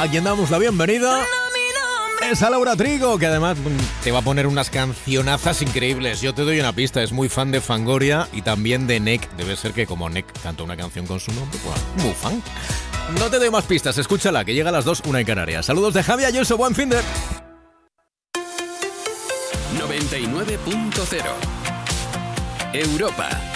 a quien damos la bienvenida es a Laura Trigo, que además te va a poner unas cancionazas increíbles. Yo te doy una pista, es muy fan de Fangoria y también de Nek. Debe ser que como Nek canta una canción con su nombre, pues muy fan. No te doy más pistas, escúchala, que llega a las 2, 1 en Canarias. Saludos de Javi Ayuso, buen fin de... 99.0 Europa.